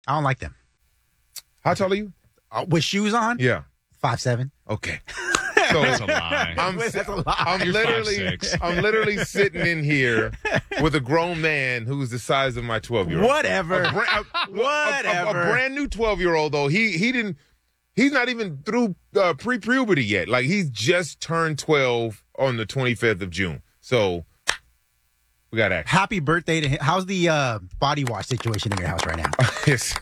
I don't like them. How tall are you? With shoes on? Yeah. 5'7". Okay. So that's a lie. I'm literally sitting in here with a grown man who's the size of my 12-year-old. Whatever. A brand new 12-year-old though. He's not even through pre-puberty yet. Like he's just turned 12 on the 25th of June. So we got action. Happy birthday to him. How's the body wash situation in your house right now? Yes.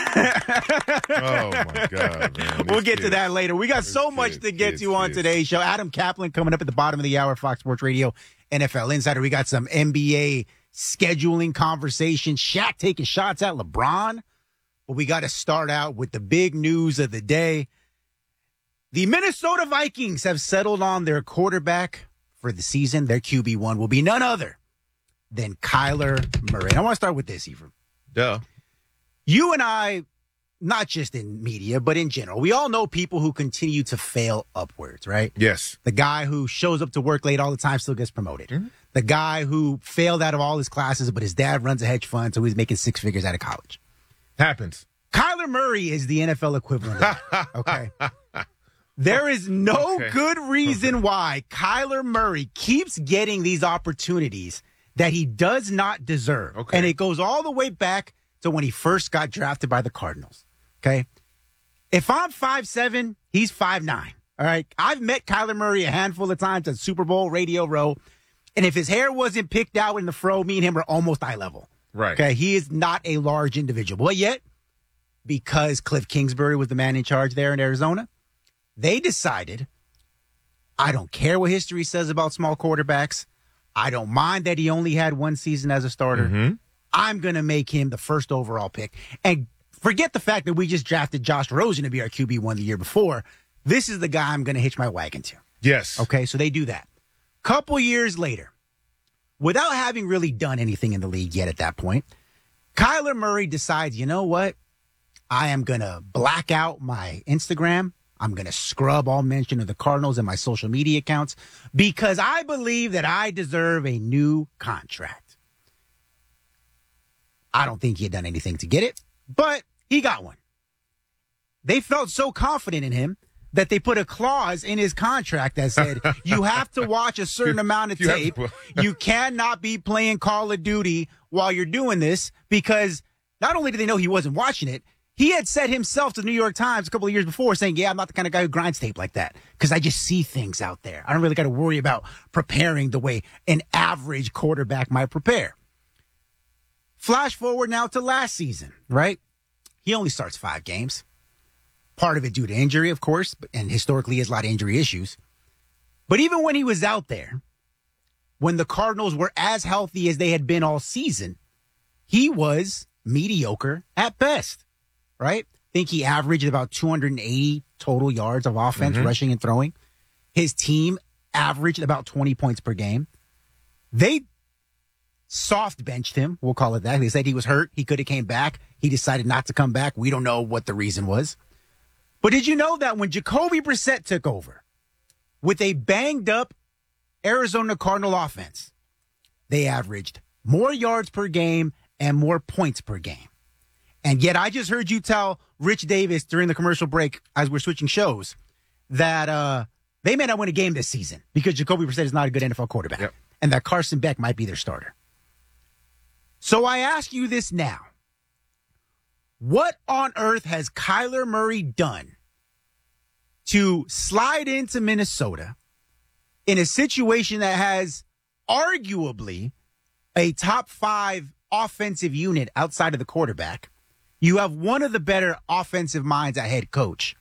Oh, my God, man. We'll get to that later. We got so much to get to on today's show. Adam Kaplan coming up at the bottom of the hour, Fox Sports Radio, NFL Insider. We got some NBA scheduling conversation. Shaq taking shots at LeBron. But we got to start out with the big news of the day. The Minnesota Vikings have settled on their quarterback for the season. Their QB1 will be none other than Kyler Murray. And I want to start with this, Ephraim. Duh. You and I, not just in media, but in general, we all know people who continue to fail upwards, right? Yes. The guy who shows up to work late all the time still gets promoted. Mm-hmm. The guy who failed out of all his classes, but his dad runs a hedge fund, so he's making six figures out of college. Happens. Kyler Murray is the NFL equivalent of that, okay? There is no good reason why Kyler Murray keeps getting these opportunities that he does not deserve. Okay. And it goes all the way back to when he first got drafted by the Cardinals. Okay? If I'm 5'7", he's 5'9". All right? I've met Kyler Murray a handful of times at Super Bowl, Radio Row. And if his hair wasn't picked out in the fro, me and him are almost eye level. Right. Okay? He is not a large individual. But yet, because Cliff Kingsbury was the man in charge there in Arizona, they decided, I don't care what history says about small quarterbacks. I don't mind that he only had one season as a starter. Mm-hmm. I'm going to make him the first overall pick. And forget the fact that we just drafted Josh Rosen to be our QB1 the year before. This is the guy I'm going to hitch my wagon to. Yes. Okay, so they do that. Couple years later, without having really done anything in the league yet at that point, Kyler Murray decides, you know what? I am going to black out my Instagram. I'm going to scrub all mention of the Cardinals in my social media accounts because I believe that I deserve a new contract. I don't think he had done anything to get it, but he got one. They felt so confident in him that they put a clause in his contract that said, you have to watch a certain amount of tape. You cannot be playing Call of Duty while you're doing this because not only did they know he wasn't watching it, he had said himself to the New York Times a couple of years before saying, yeah, I'm not the kind of guy who grinds tape like that because I just see things out there. I don't really got to worry about preparing the way an average quarterback might prepare. Flash forward now to last season, right? He only starts 5 games. Part of it due to injury, of course, and historically he has a lot of injury issues. But even when he was out there, when the Cardinals were as healthy as they had been all season, he was mediocre at best. Right? I think he averaged about 280 total yards of offense, rushing and throwing. His team averaged about 20 points per game. They soft benched him. We'll call it that. They said he was hurt. He could have came back. He decided not to come back. We don't know what the reason was. But did you know that when Jacoby Brissett took over with a banged up Arizona Cardinal offense, they averaged more yards per game and more points per game? And yet I just heard you tell Rich Davis during the commercial break as we're switching shows that they may not win a game this season because Jacoby Brissett is not a good NFL quarterback and that Carson Beck might be their starter. So I ask you this now. What on earth has Kyler Murray done to slide into Minnesota in a situation that has arguably a top 5 offensive unit outside of the quarterback? You have one of the better offensive minds at head coach.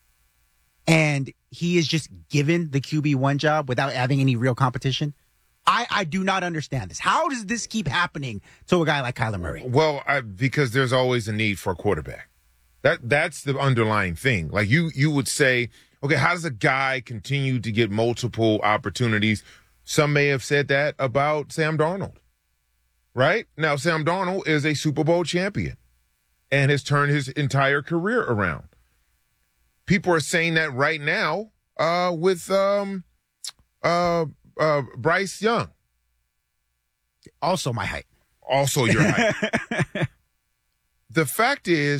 And he is just given the QB1 job without having any real competition. I do not understand this. How does this keep happening to a guy like Kyler Murray? Well, because there's always a need for a quarterback. That's the underlying thing. Like you would say, okay, how does a guy continue to get multiple opportunities? Some may have said that about Sam Darnold. Right? Now, Sam Darnold is a Super Bowl champion and has turned his entire career around. People are saying that right now with Bryce Young. Also my height. Also your height. the fact is,